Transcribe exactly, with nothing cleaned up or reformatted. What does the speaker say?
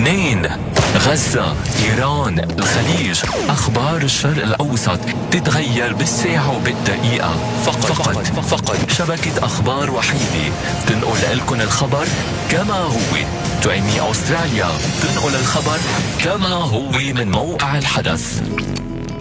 لبنان، غزة، إيران، الخليج. أخبار الشرق الأوسط تتغير بالساعة وبالدقيقة. فقط فقط, فقط شبكة أخبار وحيدة تنقل لكم الخبر كما هو. تؤمي أستراليا تنقل الخبر كما هو من موقع الحدث.